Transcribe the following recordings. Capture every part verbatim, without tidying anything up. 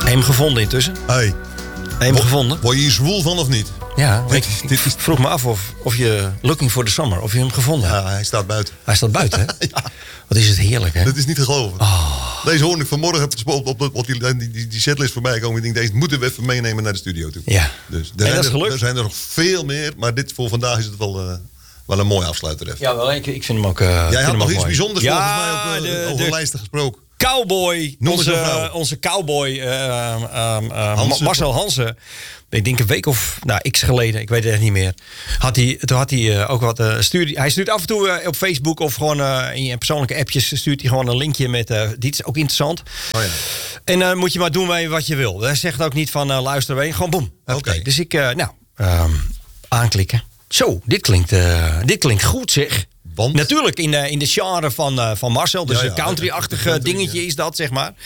je hem gevonden intussen? Hey. Heb je hem gevonden? Word je hier zwoel van of niet? Ja, ik, ik vroeg me af of, of je Looking for the Summer, of je hem gevonden hebt. Ja, hij staat buiten. Hij staat buiten, hè? Ja. Wat is het heerlijk, hè? Dat is niet te geloven. Oh. Deze hoorde ik vanmorgen op, op, op, op die, die, die setlist voorbij komen. Ik denk, deze moeten we even meenemen naar de studio toe. Ja. Dus er, En zijn dat is er, gelukt. er zijn er nog veel meer, maar dit voor vandaag is het wel, uh, wel een mooi afsluiter. Even. Ja, wel, ik, ik vind hem ook. Uh, Jij had nog iets mooi. bijzonders Ja, volgens mij op, uh, de, over de lijsten gesproken. Cowboy, Noem eens een onze, vrouw. onze cowboy, uh, uh, uh, Hansen. Marcel Hansen. Ik denk een week of nou, x geleden, ik weet het echt niet meer. Had hij, toen had hij uh, ook wat. Uh, stuurde, hij stuurt af en toe uh, op Facebook of gewoon uh, in je persoonlijke appjes. Stuurt hij gewoon een linkje met. Uh, dit is ook interessant. Oh ja. En dan uh, moet je maar doen mee wat je wil. Hij zegt ook niet van uh, luister mee, gewoon boem. Oké. Okay. Dus ik, uh, nou, um, aanklikken. Zo, dit klinkt, uh, dit klinkt goed zeg. Want? Natuurlijk in de, in de genre van, uh, van Marcel. Dus Ja, ja, een country-achtig ja, country, dingetje ja. is dat, zeg maar.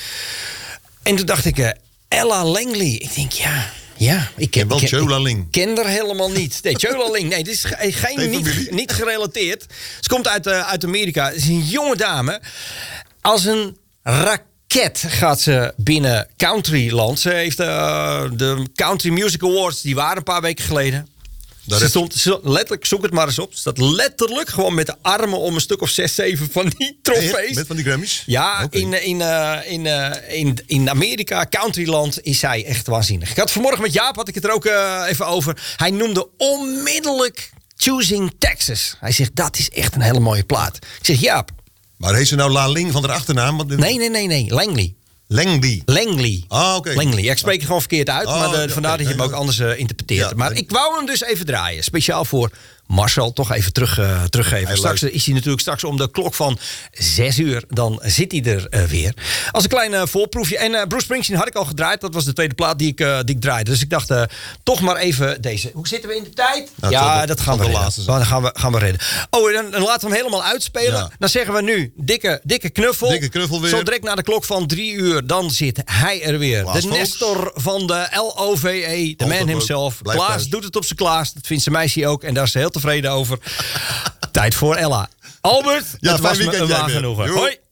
En toen dacht ik, uh, Ella Langley. Ik denk, ja, ja. Ik ken, En wel ik ken, Chola ik Ling. ken haar helemaal niet. Nee, Chola Ling. Nee, dit is ge- geen, Nee, niet, familie. niet gerelateerd. Ze komt uit, uh, uit Amerika. Het is een jonge dame. Als een raket gaat ze binnen countryland. Ze heeft uh, de Country Music Awards. Die waren een paar weken geleden. Daar Ze heb- stond ze- letterlijk, zoek het maar eens op. Ze staat letterlijk gewoon met de armen om een stuk of zes, zeven van die trofees. Echt? Met van die Grammys? Ja, Oké. in, in, uh, in, uh, in, in Amerika, countryland, is zij echt waanzinnig. Ik had vanmorgen met Jaap, had ik het er ook uh, even over. Hij noemde onmiddellijk Choosing Texas. Hij zegt, dat is echt een hele mooie plaat. Ik zeg, Jaap. Maar heeft ze nou La Ling van haar achternaam? Want- Nee, nee, nee, nee. Langley. Langley. Langley. Ah, oké. Langley. Ja, ik spreek het gewoon verkeerd uit, Oh, maar de, ja, vandaar oké. dat je hem ook anders uh, interpreteert. Ja, maar en- ik wou hem dus even draaien. Speciaal voor Marcel toch even terug, uh, teruggeven. Hij Straks luistert. is hij natuurlijk straks om de klok van zes uur. Dan zit hij er uh, weer. Als een klein uh, voorproefje. En uh, Bruce Springsteen had ik al gedraaid. Dat was de tweede plaat die ik, uh, die ik draaide. Dus ik dacht uh, toch maar even deze. Hoe zitten we in de tijd? Nou, het ja, zal de- dat zal gaan we de redden. laatste zijn. Dan gaan we, gaan we redden. Oh, en dan, dan laten we hem helemaal uitspelen. Ja. Dan zeggen we nu dikke, dikke knuffel. Dikke knuffel weer. Zo direct na de klok van drie uur. Dan zit hij er weer. Klaas de Voogd. Nestor van de L O V E. De Altijd man leuk. himself. Blijf Klaas thuis. doet het op zijn Klaas. Dat vindt zijn meisje ook. En daar is ze heel tevreden over. Tijd voor Ella. Albert, Ja, het fijn was me weekend een jij waar weer. genoegen. Joe. Hoi.